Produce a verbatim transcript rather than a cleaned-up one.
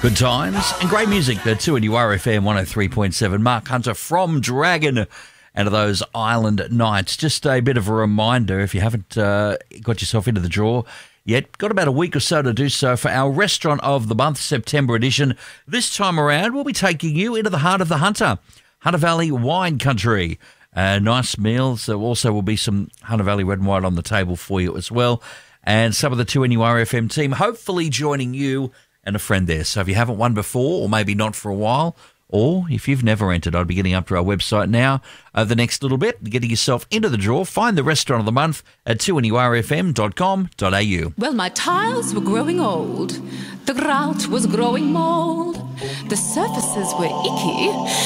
Good times and great music. The two and you are F M one oh three point seven. Mark Hunter from Dragon and those Island Nights. Just a bit of a reminder, if you haven't uh, got yourself into the draw yet, got about a week or so to do so for our Restaurant of the Month September edition. This time around, we'll be taking you into the heart of the Hunter, Hunter Valley wine country. Uh, nice meals. There also will be some Hunter Valley red and white on the table for you as well. And some of the two N U R F M team hopefully joining you and a friend there. So if you haven't won before, or maybe not for a while, or if you've never entered, I'd be getting up to our website now over the next little bit, getting yourself into the draw. Find the Restaurant of the Month at two N U R F M dot com dot a u. Well, my tiles were growing old. The grout was growing mould. The surfaces were icky.